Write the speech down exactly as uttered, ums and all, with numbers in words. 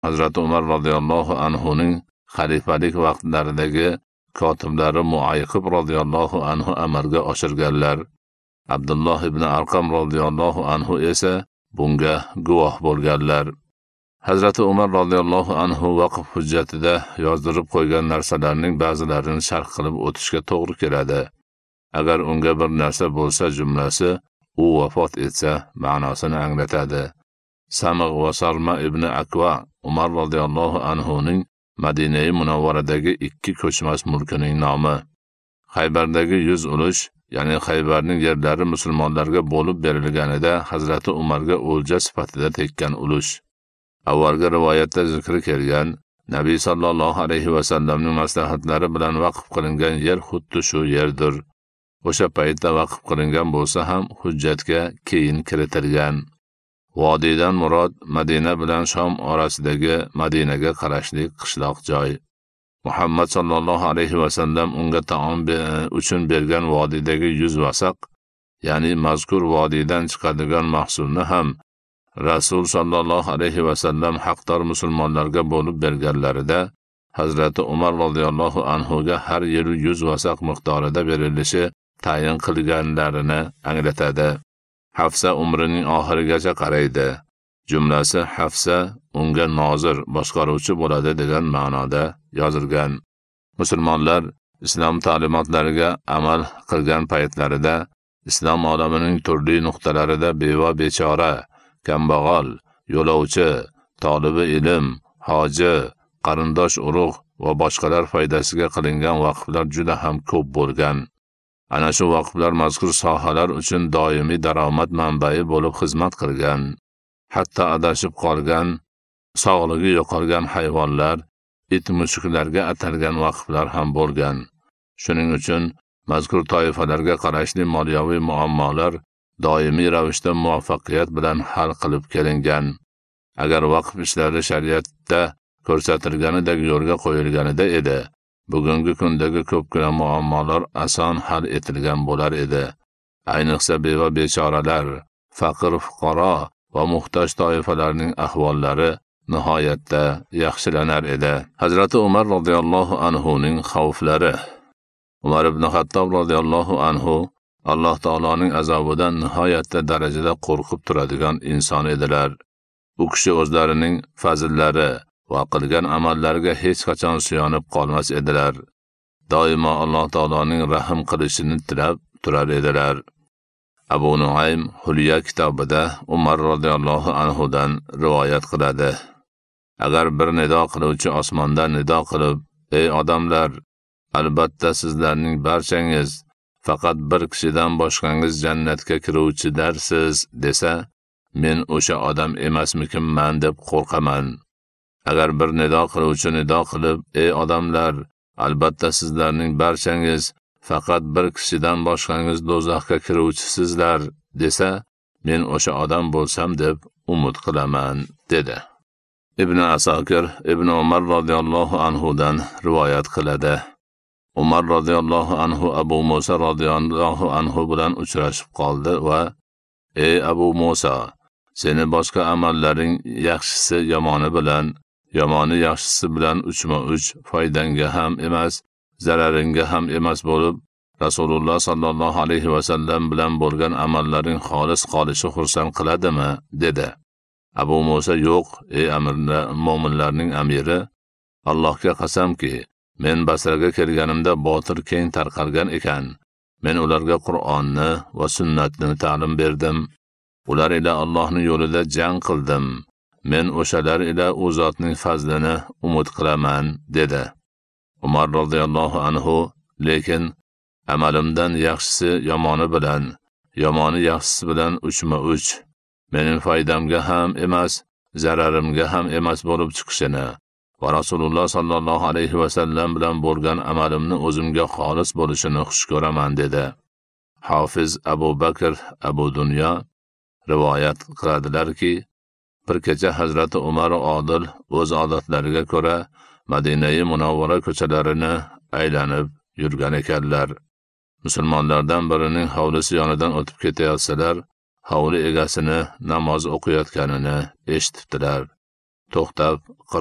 Hazrat Umar radhiyallohu anhu ning xalifalik vaqtlaridagi kotiblari Muayqib radhiyallohu anhu amalga oshirganlar. Abdulloh ibn Arqam radhiyallohu anhu esa bunga guvoh bo'lganlar. Hazrat Umar radhiyallohu anhu vaqf hujjatida yozdirib qo'ygan narsalarning ba'zilarini sharh qilib o'tishga to'g'ri keladi. Agar unga bir narsa bo'lsa, jumlasi u vafot etsa ma'nosini anglatadi. Samigh va Sarma ibn Akva Umar radhiyallohu anhu ning Madina Munawvaradagi ikki ko'chmas mulkining nomi. Xaybardagi yuz ulush, ya'ni Xaybarning yerlari musulmonlarga bo'lib berilganida Hazrat Umarga o'lja sifatida tekkan ulush. Avvalgi rivoyatda zikri kelgan Nabiy sallallohu alayhi va sallamning maslahatlari bilan vaqf qilingan yer xuddi shu yerdir. O'sha paytda vaqf qilingan bo'lsa ham hujjatga keyin kiritilgan. Vodiydan murod Madina bilan Shom orasidagi Madinaga qarashli qishloq joy. Muhammad sallallohu alayhi va sallam unga taom uchun bergan vodidagi yuz vasaq, ya'ni mazkur vodiydan chiqadigan mahsulni ham Rasul sallallohu alayhi va sallam haqdor musulmonlarga bo'lib berganlarida Hazrat Umar radhiyallohu anhu ga har yili yuz vasaq miqdorida berilishi tayin qilganlarini anglatadi. Hafsa umrining oxirigacha qaraydi. Jumlasi Hafsa unga nozir, boshqaruvchi bo'ladi degan ma'noda yozilgan. Musulmonlar islom ta'limotlariga amal qilgan paytlarida islom olamining turli nuqtalarida beva bechora, kambag'al, yo'lovchi, tolibi ilm, hoji, qarindosh urug' va boshqalar foydasiga qilingan vaqflar juda ham ko'p bo'lgan. Ana shu vaqflar mazkur sohalar uchun doimiy daromad manbai bo'lib xizmat qilgan. Hatto adashib qolgan, sog'ligi yo'qolgan hayvonlar, it-mushuklarga atalgan vaqflar ham bo'lgan. Shuning uchun mazkur toifalarga qarashli moliyaviy muammolar doimiy ravishda muvaffaqiyat bilan hal qilib kelingan. Agar vaqf ishlari shariatda ko'rsatilganidek yo'lga qo'yilganida edi, bugungi kundagi ko'pgina muammolar oson hal etilgan bo'lar edi. Ayniqsa beva bechoralar, faqir fuqaro va muhtoj toifalarning ahvollari nihoyatda yaxshilanar edi. Hazrat Umar radhiyallohu anhu ning xavflari. Umar ibn Xattob radhiyallohu anhu Alloh taoloning azobidan nihoyatda darajada qo'rqib turadigan inson edilar. U kishi o'zlarining fazillari va qilgan amallariga hech qachon suyanib qolmas edilar. Doimo Alloh taoloning rahim qilishini tilab turar edilar. Abu Nuaym Hulya kitobida Umar radhiyallohu anhu dan rivoyat qiladi. Agar bir nido qiluvchi osmondan nido qilib, ey odamlar, albatta sizlarning barchangiz faqat bir kishidan boshqangiz jannatga kiruvchidarsiz desa, men o'sha odam emasmikinman deb qo'rqaman. Agar bir nido qiluvchi nido qilib, ey odamlar, albatta sizlarning barchangiz faqat bir kishidan boshqangiz do'zaxga kiruvchisizlar desa, men o'sha odam bo'lsam deb umid qilaman dedi. Ibn Asakir Ibn Umar radhiyallohu anhu dan rivoyat qiladi. Umar radhiyallohu anhu Abu Musa radhiyallohu anhu bilan uchrashib qoldi va ey Abu Musa, seni boshqa amallaring yaxshisi yomoni bilan, yomoni yaxshisi bilan uchma uch foydanga ham emas, zararinga ham emas bo'lib, Rasululloh sallallohu alayhi va sallam bilan bo'lgan amallaring xolis qolishi xursand qiladimi dedi. Abu Musa yo'q, ey amirlar, mo'minlarning amiri, Allohga qasamki, men Basraga kelganimda botir keng tarqalgan ekan. Men ularga Qur'onni va sunnatni ta'lim berdim. Ular ila Allohning yo'lida jang qildim. Men o'shalar ila u zotning fazlini umid qilaman dedi. Umar radhiyallohu anhu lekin amalimdan yaxshisi yomoni bilan, yomoni yaxshisi bilan uchma uch, mening foydamga ham emas, zararimga ham emas bo'lib chiqishini va Rasululloh sallallohu alayhi va sallam bilan bo'lgan amalimni o'zimga xolis bo'lishini xush ko'raman dedi. Hofiz Abu Bakr Abu Dunya rivoyat qiladilarki, bir kecha Hazrati Umar odil o'z odatlariga ko'ra Madina-i Munawvara ko'chalarini aylanib yurgan ekanlar. Musulmonlardan birining hovlisi yonidan o'tib ketayotsalar, hovli egasini namoz o'qiyotganini eshitibdilar. to'xtab